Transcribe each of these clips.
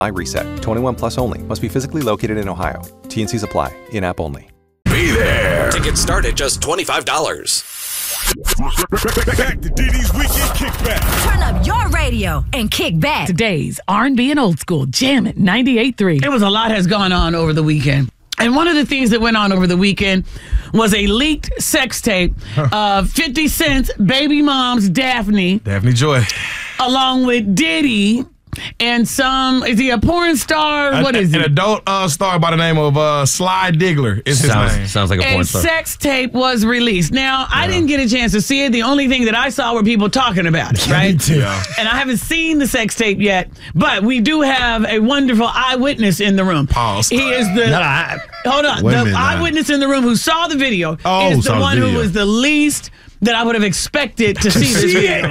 iReset. 21 plus only. Must be physically located in Ohio. T&Cs apply. In-app only. Be there. Tickets start at just $25. Back to Diddy's Weekend Kickback. Turn up your radio and kick back. Today's R&B and old school jam at 98.3. It was a lot has gone on over the weekend. And one of the things that went on over the weekend was a leaked sex tape of 50 Cent's baby mom's Daphne Joy. along with Diddy and is he a porn star? What is he? An adult star by the name of Sly Diggler is his name. Sounds like a porn star. Sex tape was released. Now, I didn't get a chance to see it. The only thing that I saw were people talking about it, right? Me too. And I haven't seen the sex tape yet, but we do have a wonderful eyewitness in the room. Pause. He is the... Hold on. The eyewitness in the room who saw the video is the one who was the least that I would have expected to see this video.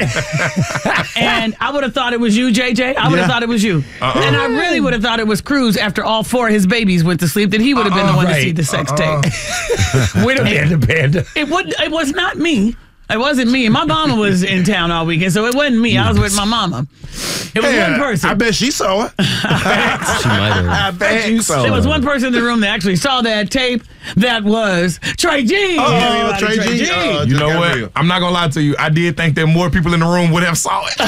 And I would have thought it was you, JJ. I would have thought it was you. And I really would have thought it was Cruz after all four of his babies went to sleep, that he would have been the one to see the sex tape. Wait a minute. It was not me. It wasn't me. My mama was in town all weekend, so it wasn't me. I was with my mama. It was one person. I bet she saw it. She might have. I bet you saw it. There was one person in the room that actually saw that tape. That was Trey G. Trey G. You know what? I'm not going to lie to you. I did think that more people in the room would have saw it.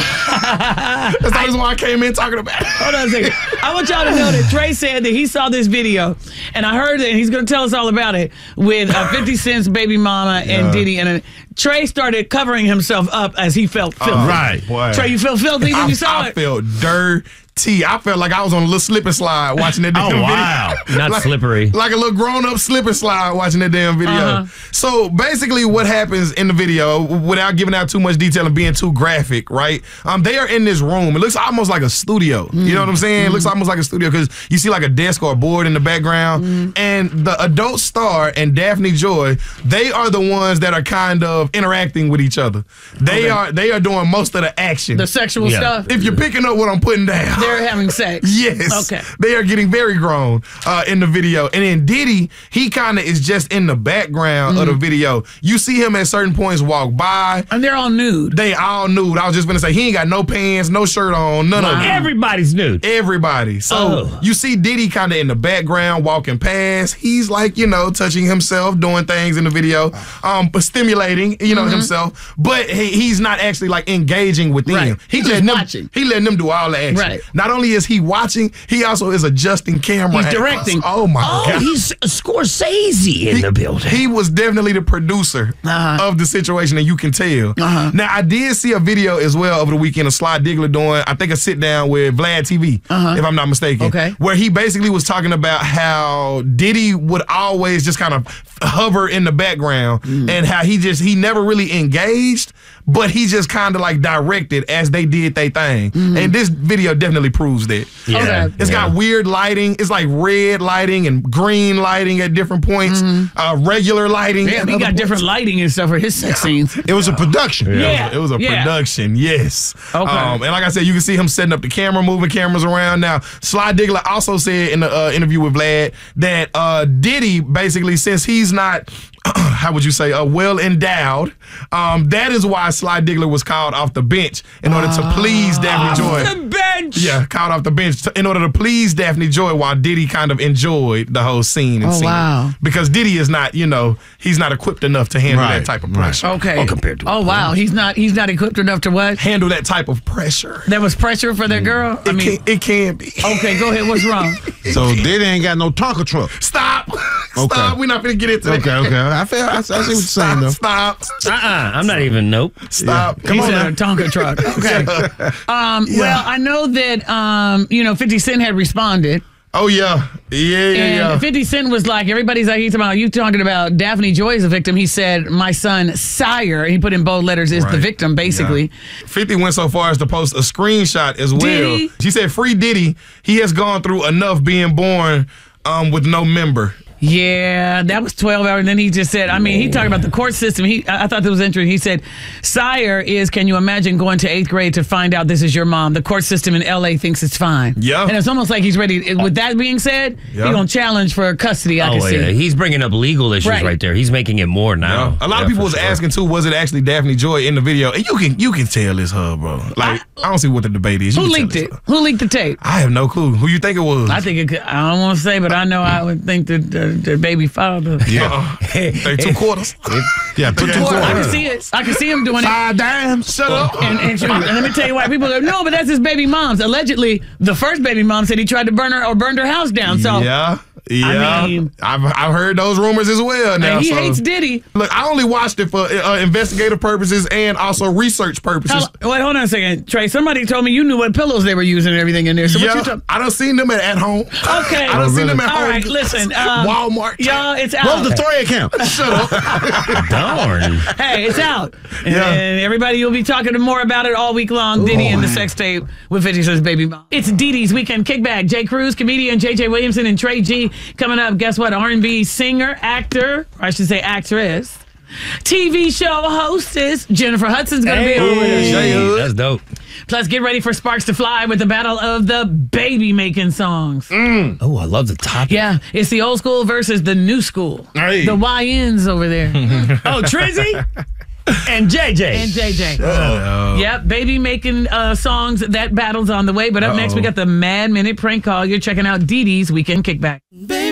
That's why I came in talking about it. Hold on a second. I want y'all to know that Trey said that he saw this video, and I heard it, and he's going to tell us all about it, with 50 Cent's baby mama and Diddy. And Trey started covering himself up as he felt filthy. Right. Boy. Trey, you felt filthy when you saw it? I felt dirty. I felt like I was on a little slip and slide watching that damn video. Not slippery. Like a little grown-up slip and slide watching that damn video. So basically what happens in the video, without giving out too much detail and being too graphic, right? They are in this room. It looks almost like a studio. You know what I'm saying? It looks almost like a studio because you see like a desk or a board in the background. And the adult star and Daphne Joy, they are the ones that are kind of interacting with each other. They are doing most of the action. The sexual stuff? If you're picking up what I'm putting down. They're having sex. Yes. Okay. They are getting very grown in the video. And then Diddy, he kind of is just in the background of the video. You see him at certain points walk by. And they're all nude. They all nude. I was just going to say, he ain't got no pants, no shirt on, none of them. Everybody's nude. Everybody. So you see Diddy kind of in the background walking past. He's like, touching himself, doing things in the video, but stimulating, himself. But he's not actually like engaging with them. Right. He's just watching. He letting them do all the action. Right. Not only is he watching, he also is adjusting camera. He's directing. Oh my God. He's Scorsese in the building. He was definitely the producer of the situation, and you can tell. Now, I did see a video as well over the weekend of Sly Diggler doing, I think, a sit down with Vlad TV, if I'm not mistaken. Okay. Where he basically was talking about how Diddy would always just kind of hover in the background and how he never really engaged, but he just kind of like directed as they did their thing. And this video definitely proves that. Yeah. Okay. It's got weird lighting. It's like red lighting and green lighting at different points, regular lighting. Yeah, at he other got points. different lighting and stuff for his sex scenes. It was a production. It was a production, yes. Okay. And like I said, you can see him setting up the camera, moving cameras around. Now, Sly Diggler also said in the interview with Vlad that Diddy, basically, since he's not, how would you say, well endowed, that is why Sly Diggler was called off the bench in order to please Daphne Joy. The bench! Yeah, called off the bench in order to please Daphne Joy while Diddy kind of enjoyed the whole scene. And wow. Because Diddy is not, he's not equipped enough to handle that type of pressure. Okay. Compared to wow. He's not equipped enough to what? Handle that type of pressure. There was pressure for that girl? It can be. Okay, go ahead. What's wrong? So Diddy ain't got no Tonka truck. Stop. Stop. We're not going to get into that. Okay. I see what you're saying, though. Stop. I'm not even, nope. Stop. He said a Tonka truck. Okay. Well, I know that, 50 Cent had responded. Oh, yeah. Yeah. 50 Cent was like, everybody's like, you talking about Daphne Joy as a victim. He said, my son, Sire, he put in bold letters, is the victim, basically. Yeah. 50 went so far as to post a screenshot as well. Diddy? She said, free Diddy. He has gone through enough being born with no member. Yeah, that was 12 hours. And then he just said, I mean, he talked about the court system. I thought that was interesting. He said, sire is, can you imagine going to 8th grade to find out this is your mom? The court system in L.A. thinks it's fine. Yeah. And it's almost like he's ready. With that being said, he's going to challenge for custody, I can see. Yeah. He's bringing up legal issues right there. He's making it more now. A lot of people was asking, too, was it actually Daphne Joy in the video? And you can tell it's her, bro. Like, I don't see what the debate is. Who leaked it? Who leaked the tape? I have no clue. Who you think it was? I think it could, I don't want to say, but I know I would think that the baby father. Yeah. They 2 quarters. Yeah, 2 quarters. I can see it. I can see him doing it. 5 dimes. Shut up. And let me tell you why people go, no, but that's his baby mom's. Allegedly, the first baby mom said he tried to burn her house down. So Yeah. I mean, I've heard those rumors as well. Now he hates Diddy. Look, I only watched it for investigative purposes and also research purposes. Wait, hold on a second, Trey. Somebody told me you knew what pillows they were using and everything in there. So what you talking? I done seen them at home. Okay, I done seen them at home. All right, listen, Walmart. y'all, it's out. Roll the story account. Shut up. Darn. Hey, it's out. And everybody will be talking more about it all week long. Diddy and the sex tape with 50 Cent's baby mom. It's Didi's Weekend Kickback. Jay Cruz, comedian JJ Williamson, and Trey G coming up. Guess what? R&B singer, actor, or I should say actress, TV show hostess Jennifer Hudson's going to be over there. That's dope. Plus, get ready for sparks to fly with the battle of the baby making songs. Oh, I love the topic. Yeah, it's the old school versus the new school. Hey. The YNs over there. Oh, Trizzy and JJ. And JJ. Yep, baby making songs. That battle's on the way. But up next, we got the Mad Minute prank call. You're checking out Didi's Weekend Kickback. Baby.